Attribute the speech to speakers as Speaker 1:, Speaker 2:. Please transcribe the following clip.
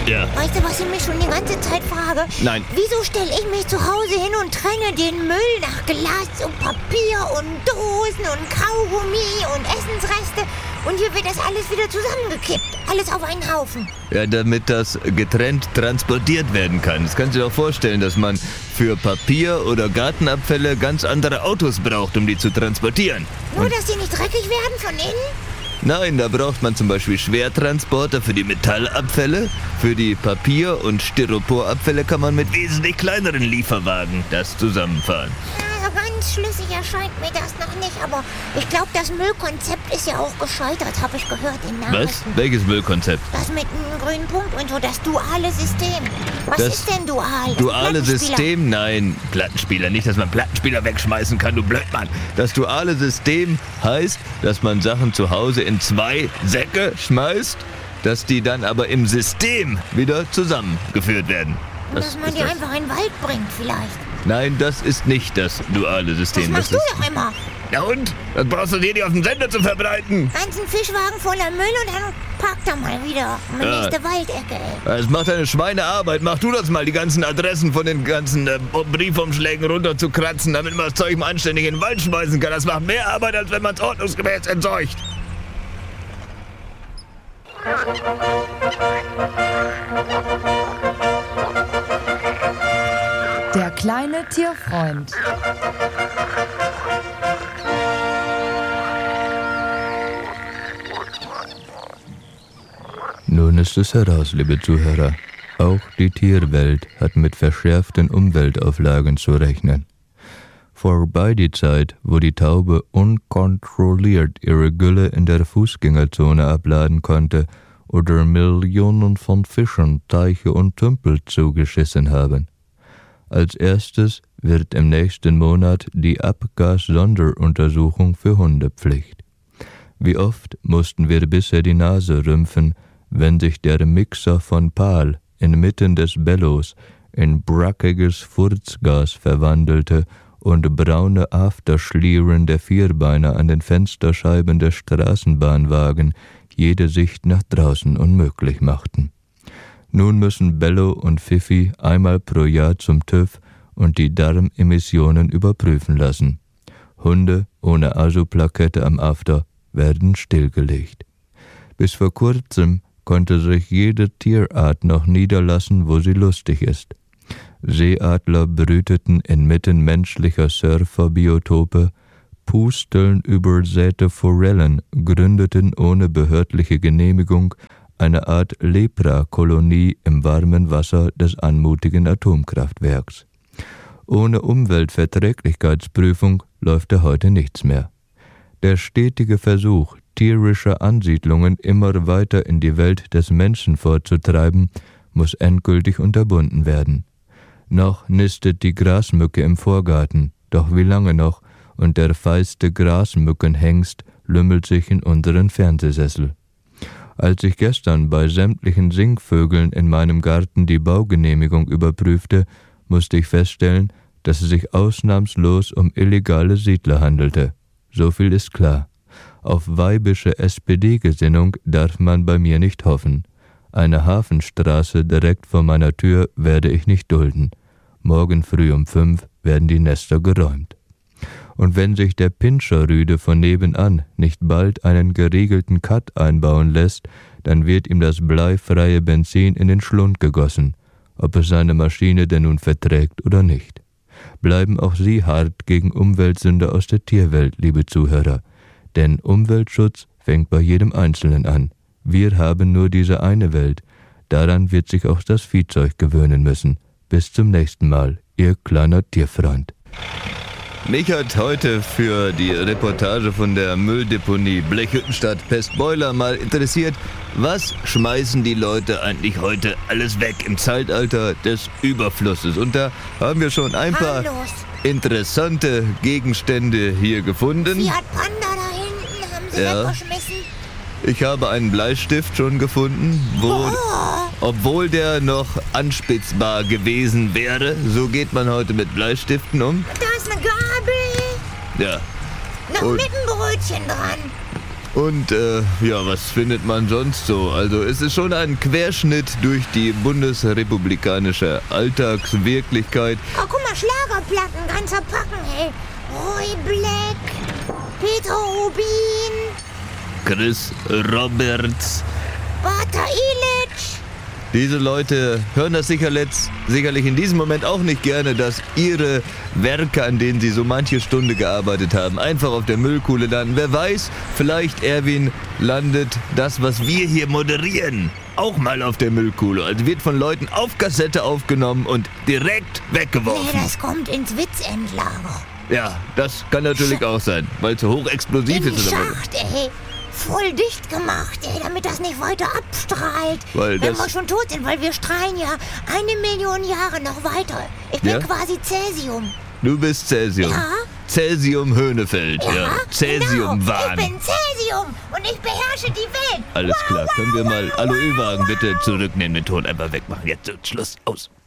Speaker 1: Ja.
Speaker 2: Weißt du, was ich mich schon die ganze Zeit frage?
Speaker 1: Nein.
Speaker 2: Wieso stelle ich mich zu Hause hin und trenne den Müll nach Glas und Papier und Dosen und Kaugummi und Essensreste und hier wird das alles wieder zusammengekippt? Alles auf einen Haufen.
Speaker 1: Ja, damit das getrennt transportiert werden kann. Das kannst du dir auch vorstellen, dass man für Papier oder Gartenabfälle ganz andere Autos braucht, um die zu transportieren.
Speaker 2: Nur, dass die nicht dreckig werden von innen?
Speaker 1: Nein, da braucht man zum Beispiel Schwertransporter für die Metallabfälle. Für die Papier- und Styroporabfälle kann man mit wesentlich kleineren Lieferwagen das zusammenfahren.
Speaker 2: Also ganz schlüssig erscheint mir das noch nicht, aber ich glaube, das Müllkonzept ist ja auch gescheitert, habe ich gehört in Nachrichten.
Speaker 1: Was? Welches Müllkonzept?
Speaker 2: Das mit einem grünen Punkt und so, das duale System. Was
Speaker 1: Das
Speaker 2: ist denn dual? Das
Speaker 1: Duale
Speaker 2: Plattenspieler.
Speaker 1: System? Nein, Plattenspieler. Nicht, dass man Plattenspieler wegschmeißen kann, du Blödmann. Das duale System heißt, dass man Sachen zu Hause in 2 Säcke schmeißt, dass die dann aber im System wieder zusammengeführt werden.
Speaker 2: Und dass man die einfach in den Wald bringt vielleicht.
Speaker 1: Nein, das ist nicht das duale System.
Speaker 2: Das machst du doch immer.
Speaker 1: Ja und? Das brauchst du dir nicht auf dem Sender zu verbreiten.
Speaker 2: Ganzen Fischwagen voller Müll und dann parkt er mal wieder um die nächste Waldecke, ey.
Speaker 1: Das macht eine Schweinearbeit. Mach du das mal, die ganzen Adressen von den ganzen Briefumschlägen runter zu kratzen, damit man das Zeug mal anständig in den Wald schmeißen kann. Das macht mehr Arbeit, als wenn man es ordnungsgemäß entsorgt.
Speaker 3: Der kleine Tierfreund.
Speaker 1: Nun ist es heraus, liebe Zuhörer. Auch die Tierwelt hat mit verschärften Umweltauflagen zu rechnen. Vorbei die Zeit, wo die Taube unkontrolliert ihre Gülle in der Fußgängerzone abladen konnte oder Millionen von Fischen Teiche und Tümpel zugeschissen haben. Als erstes wird im nächsten Monat die Abgas-Sonderuntersuchung für Hunde Pflicht. Wie oft mussten wir bisher die Nase rümpfen, wenn sich der Mixer von Pal inmitten des Bellos in brackiges Furzgas verwandelte und braune Afterschlieren der Vierbeiner an den Fensterscheiben der Straßenbahnwagen jede Sicht nach draußen unmöglich machten. Nun müssen Bello und Fifi einmal pro Jahr zum TÜV und die Darmemissionen überprüfen lassen. Hunde ohne ASO-Plakette am After werden stillgelegt. Bis vor kurzem konnte sich jede Tierart noch niederlassen, wo sie lustig ist. Seeadler brüteten inmitten menschlicher Surferbiotope, Pusteln übersäte Forellen gründeten ohne behördliche Genehmigung eine Art Lepra-Kolonie im warmen Wasser des anmutigen Atomkraftwerks. Ohne Umweltverträglichkeitsprüfung läuft heute nichts mehr. Der stetige Versuch, tierische Ansiedlungen immer weiter in die Welt des Menschen vorzutreiben, muss endgültig unterbunden werden. Noch nistet die Grasmücke im Vorgarten, doch wie lange noch, und der feiste Grasmückenhengst lümmelt sich in unseren Fernsehsessel. Als ich gestern bei sämtlichen Singvögeln in meinem Garten die Baugenehmigung überprüfte, musste ich feststellen, dass es sich ausnahmslos um illegale Siedler handelte. So viel ist klar. Auf weibische SPD-Gesinnung darf man bei mir nicht hoffen. Eine Hafenstraße direkt vor meiner Tür werde ich nicht dulden. Morgen früh um 5 werden die Nester geräumt. Und wenn sich der Pinscherrüde von nebenan nicht bald einen geregelten Cut einbauen lässt, dann wird ihm das bleifreie Benzin in den Schlund gegossen, ob es seine Maschine denn nun verträgt oder nicht. Bleiben auch Sie hart gegen Umweltsünder aus der Tierwelt, liebe Zuhörer, denn Umweltschutz fängt bei jedem Einzelnen an. Wir haben nur diese eine Welt, daran wird sich auch das Viehzeug gewöhnen müssen. Bis zum nächsten Mal, Ihr kleiner Tierfreund. Mich hat heute für die Reportage von der Mülldeponie Blechhüttenstadt Pestboiler mal interessiert, was schmeißen die Leute eigentlich heute alles weg im Zeitalter des Überflusses? Und da haben wir schon ein paar interessante Gegenstände hier gefunden.
Speaker 2: Fiat Panda da hinten haben sie weggeschmissen.
Speaker 1: Ich habe einen Bleistift schon gefunden, obwohl der noch anspitzbar gewesen wäre. So geht man heute mit Bleistiften um.
Speaker 2: Da ist eine Gabel.
Speaker 1: Ja.
Speaker 2: Noch mit einem Brötchen dran.
Speaker 1: Und ja, was findet man sonst so? Also es ist schon ein Querschnitt durch die bundesrepublikanische Alltagswirklichkeit.
Speaker 2: Oh, guck mal, Schlagerplatten, ganzer Packen, hey. Roy Black, Peter Rubin,
Speaker 1: Chris Roberts.
Speaker 2: Bata Illich.
Speaker 1: Diese Leute hören das sicherlich in diesem Moment auch nicht gerne, dass ihre Werke, an denen sie so manche Stunde gearbeitet haben, einfach auf der Müllkuhle landen. Wer weiß, vielleicht, Erwin, landet das, was wir hier moderieren, auch mal auf der Müllkuhle. Also wird von Leuten auf Kassette aufgenommen und direkt weggeworfen.
Speaker 2: Nee, das kommt ins Witzendlager.
Speaker 1: Ja, das kann natürlich auch sein, weil es so hochexplosiv
Speaker 2: In
Speaker 1: ist.
Speaker 2: den
Speaker 1: Oder was.
Speaker 2: Schacht, ey. Voll dicht gemacht, ey, damit das nicht weiter abstrahlt.
Speaker 1: Weil
Speaker 2: Wenn
Speaker 1: das-
Speaker 2: wir schon tot sind, weil wir strahlen ja 1 Million Jahre noch weiter. Ich bin
Speaker 1: Ja?
Speaker 2: quasi Cäsium.
Speaker 1: Du bist Cäsium.
Speaker 2: Ja?
Speaker 1: Cäsium Höhnefeld. Ja. Cäsium
Speaker 2: genau.
Speaker 1: Wahn.
Speaker 2: Ich bin Cäsium und ich beherrsche die Welt.
Speaker 1: Alles
Speaker 2: Wow,
Speaker 1: klar.
Speaker 2: wow,
Speaker 1: Können wir mal
Speaker 2: wow,
Speaker 1: Aloe-Wagen
Speaker 2: wow,
Speaker 1: bitte
Speaker 2: wow.
Speaker 1: zurücknehmen, den Ton einfach wegmachen. Jetzt Schluss, aus.